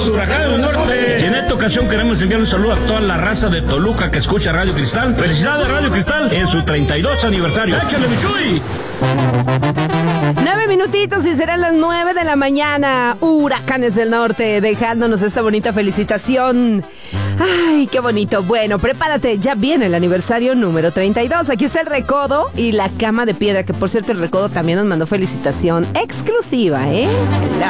los Huracanes del Norte. Y en esta ocasión queremos enviar un saludo a toda la raza de Toluca que escucha Radio Cristal. Felicidades Radio Cristal en su 32 aniversario. ¡Échale, Michuy! 9 minutitos y serán las 9 de la mañana. Huracanes del Norte, dejándonos esta bonita felicitación. Ay, qué bonito. Bueno, prepárate, ya viene el aniversario número 32. Aquí está el Recodo y la Cama de Piedra, que por cierto el Recodo también nos mandó felicitación exclusiva, ¿eh?